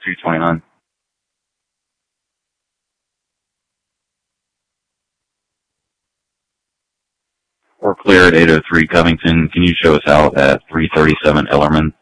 229. We're clear at 803 Covington. Can you show us out at 337 Ellerman?